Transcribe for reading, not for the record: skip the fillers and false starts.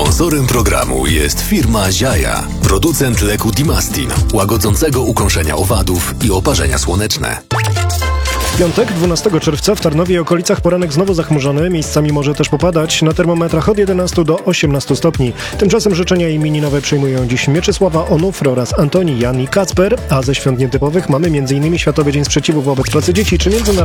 Sponsorem programu jest firma Ziaja, producent leku Dimastin, łagodzącego ukąszenia owadów i oparzenia słoneczne. W piątek, 12 czerwca w Tarnowie i okolicach poranek znowu zachmurzony, miejscami może też popadać, na termometrach od 11 do 18 stopni. Tymczasem życzenia imieninowe przyjmują dziś Mieczysława, Onufry oraz Antoni, Jan i Kacper, a ze świąt nietypowych mamy m.in. Światowy Dzień Sprzeciwu wobec Pracy Dzieci czy Międzynarodowy